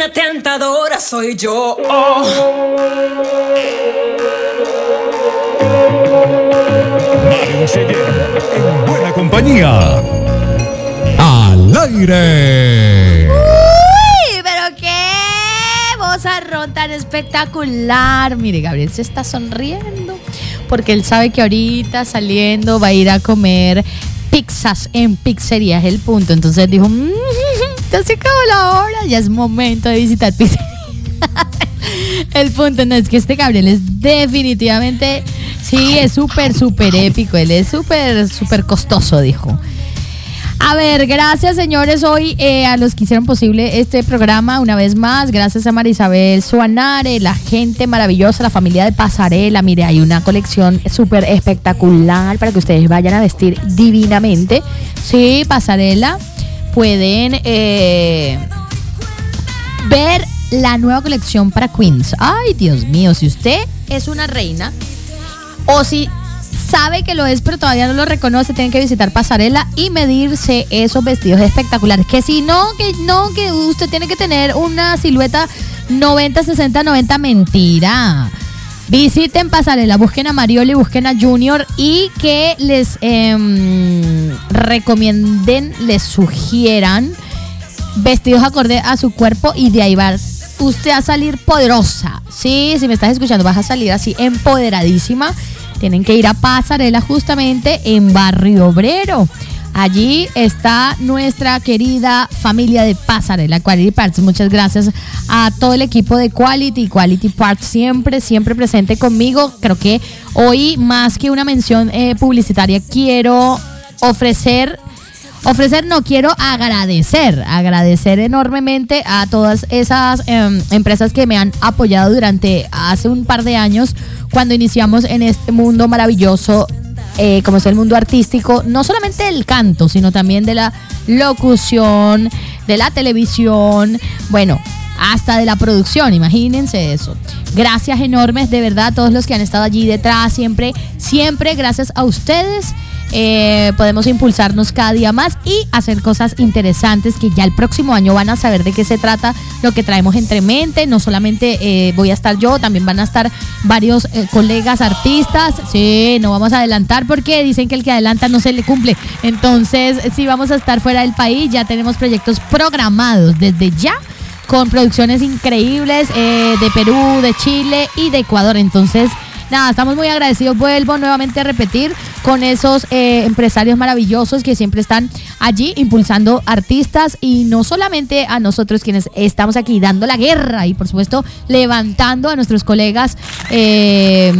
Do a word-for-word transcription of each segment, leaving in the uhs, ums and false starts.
reina tentadora soy yo. Mario Cheyenne, en buena compañía. Al aire. Uy, pero qué vozarrón tan espectacular. Mire, Gabriel se está sonriendo porque él sabe que ahorita saliendo va a ir a comer pizzas en Pizzerías El Punto. Entonces dijo, mmm, ya se acabó la hora, ya es momento de visitar Pizzerías El Punto. No, es que este Gabriel es definitivamente, sí, es súper, súper épico. Él es súper, súper costoso, dijo. A ver, gracias señores hoy eh, a los que hicieron posible este programa una vez más. Gracias a Marisabel Suanare, la gente maravillosa, la familia de Pasarela. Mire, hay una colección súper espectacular para que ustedes vayan a vestir divinamente. Sí, Pasarela. Pueden eh, ver la nueva colección para Queens. Ay, Dios mío, si usted es una reina o si sabe que lo es, pero todavía no lo reconoce, tienen que visitar Pasarela y medirse esos vestidos espectaculares. Que si no, que no, que usted tiene que tener una silueta noventa, sesenta, noventa, mentira. Visiten Pasarela, busquen a Marioli, busquen a Junior y que les eh, recomienden, les sugieran vestidos acorde a su cuerpo y de ahí va usted a salir poderosa. Sí, si me estás escuchando, vas a salir así empoderadísima. Tienen que ir a Pasarela justamente en Barrio Obrero. Allí está nuestra querida familia de Pasarela, Quality Parts. Muchas gracias a todo el equipo de Quality, Quality Parts siempre, siempre presente conmigo. Creo que hoy, más que una mención eh, publicitaria, quiero ofrecer... Ofrecer, no, quiero agradecer, agradecer enormemente a todas esas eh, empresas que me han apoyado durante hace un par de años cuando iniciamos en este mundo maravilloso, eh, como es el mundo artístico, no solamente del canto, sino también de la locución, de la televisión, bueno, hasta de la producción, imagínense eso. Gracias enormes, de verdad, a todos los que han estado allí detrás, siempre, siempre, gracias a ustedes. Eh, podemos impulsarnos cada día más y hacer cosas interesantes que ya el próximo año van a saber de qué se trata lo que traemos entre mente. No solamente eh, voy a estar yo, también van a estar varios eh, colegas artistas. Sí, no vamos a adelantar porque dicen que el que adelanta no se le cumple. Entonces, sí, vamos a estar fuera del país. Ya tenemos proyectos programados desde ya con producciones increíbles eh, de Perú, de Chile y de Ecuador. Entonces, nada, estamos muy agradecidos. Vuelvo nuevamente a repetir con esos eh, empresarios maravillosos que siempre están allí impulsando artistas y no solamente a nosotros quienes estamos aquí dando la guerra y por supuesto levantando a nuestros colegas eh,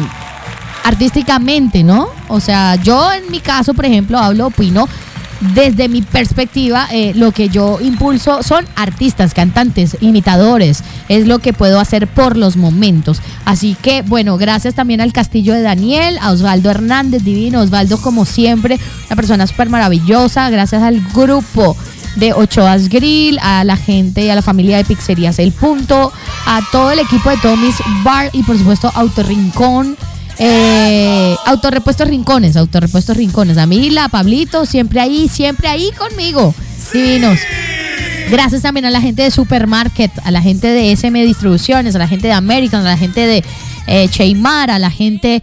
artísticamente, ¿no? O sea, yo en mi caso, por ejemplo, hablo, opino desde mi perspectiva, eh, lo que yo impulso son artistas, cantantes, imitadores, es lo que puedo hacer por los momentos. Así que, bueno, gracias también al Castillo de Daniel, a Osvaldo Hernández, divino, Osvaldo como siempre, una persona súper maravillosa, gracias al grupo de Ochoa's Grill, a la gente y a la familia de Pizzerías El Punto, a todo el equipo de Tommy's Bar y por supuesto Autorrincón. Eh, Autorepuestos Rincones, Autorepuestos Rincones. A mí, la Pablito, siempre ahí, siempre ahí conmigo. Divinos. Gracias también a la gente de Supermarket, a la gente de S M Distribuciones, a la gente de American, a la gente de eh, Cheymar, a la gente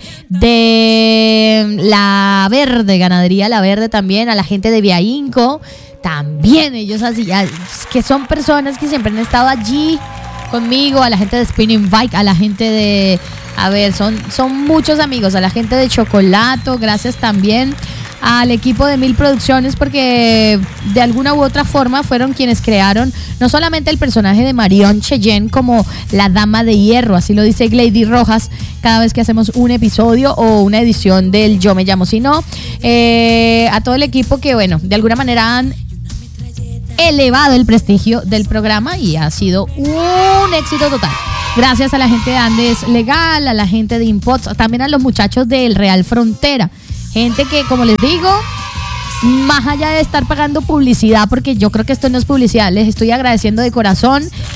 de La Verde, Ganadería La Verde también, a la gente de Viainco, también ellos así, que son personas que siempre han estado allí conmigo, a la gente de Spinning Bike, a la gente de... A ver, son, son muchos amigos, a la gente de Chocolato, gracias también al equipo de Mil Producciones porque de alguna u otra forma fueron quienes crearon no solamente el personaje de Marion Cheyenne como la Dama de Hierro, así lo dice Glady Rojas cada vez que hacemos un episodio o una edición del Yo Me Llamo, sino eh, a todo el equipo que, bueno, de alguna manera han elevado el prestigio del programa y ha sido un éxito total. Gracias a la gente de Andes Legal, a la gente de Impots, también a los muchachos del Real Frontera. Gente que, como les digo, más allá de estar pagando publicidad, porque yo creo que esto no es publicidad, les estoy agradeciendo de corazón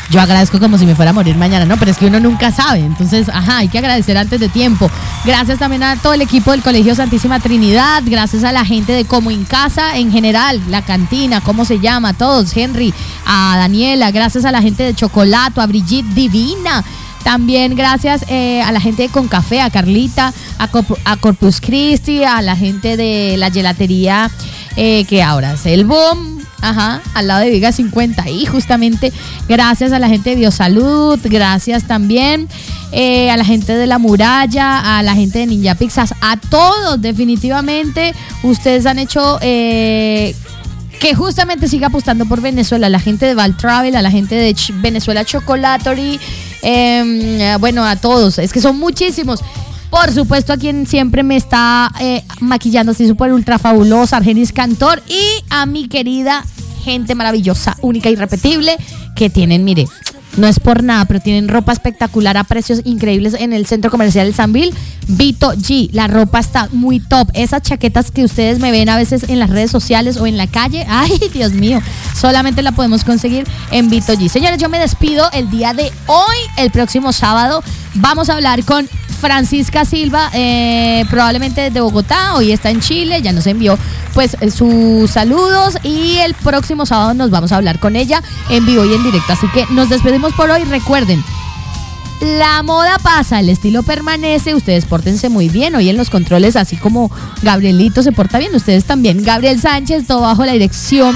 yo agradezco como si me fuera a morir mañana, ¿no? Pero es que uno nunca sabe, entonces, ajá, hay que agradecer antes de tiempo. Gracias también a todo el equipo del Colegio Santísima Trinidad, gracias a la gente de Como en Casa en general, la cantina, ¿cómo se llama? Todos, Henry, a Daniela, gracias a la gente de Chocolato, a Brigitte Divina. También gracias eh, a la gente de Concafé, a Carlita, a, Corp- a Corpus Christi, a la gente de la gelatería eh, que ahora es el boom, ajá, al lado de Viga cincuenta y justamente gracias a la gente de Biosalud, gracias también eh, a la gente de La Muralla, a la gente de Ninja Pizzas, a todos definitivamente, ustedes han hecho... Eh, que justamente siga apostando por Venezuela, a la gente de Val Travel, a la gente de Ch- Venezuela Chocolatory, eh, bueno, a todos, es que son muchísimos. Por supuesto, a quien siempre me está eh, maquillando así súper ultra fabulosa, Argenis Cantor, y a mi querida gente maravillosa, única y irrepetible, que tienen, mire, no es por nada, pero tienen ropa espectacular a precios increíbles en el centro comercial del Sambil. Vito G, la ropa está muy top. Esas chaquetas que ustedes me ven a veces en las redes sociales o en la calle, ay, Dios mío, solamente la podemos conseguir en Vito G. Señores, yo me despido el día de hoy. El próximo sábado vamos a hablar con Francisca Silva, eh, probablemente desde Bogotá, hoy está en Chile, ya nos envió pues sus saludos y el próximo sábado nos vamos a hablar con ella en vivo y en directo, así que nos despedimos por hoy. Recuerden, la moda pasa, el estilo permanece, ustedes pórtense muy bien, hoy en los controles, así como Gabrielito se porta bien, ustedes también, Gabriel Sánchez, todo bajo la dirección,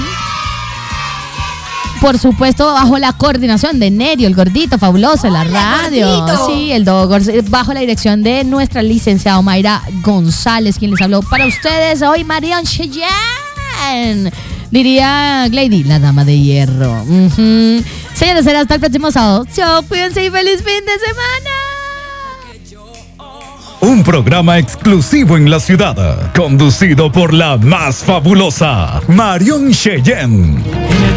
por supuesto, bajo la coordinación de Nerio, el gordito fabuloso, la radio. Gordito. Sí, el dogo, bajo la dirección de nuestra licenciada Mayra González, quien les habló para ustedes hoy, Marion Cheyenne. Diría Glady, la dama de hierro. Uh-huh. Señores, será hasta el próximo sábado. Chao, cuídense y feliz fin de semana. Un programa exclusivo en la ciudad, conducido por la más fabulosa Marion Cheyenne.